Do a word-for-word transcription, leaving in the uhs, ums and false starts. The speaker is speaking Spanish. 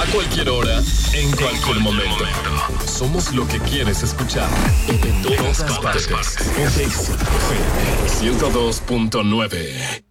cualquier hora, en cualquier momento. Somos lo que quieres escuchar. En todas partes. Ponte ciento dos punto nueve.